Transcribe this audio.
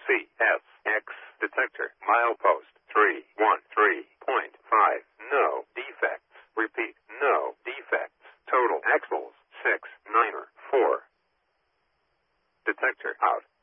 CSX detector. Milepost 313.5. No defects. Repeat, no defects. Total axles 694. Detector out.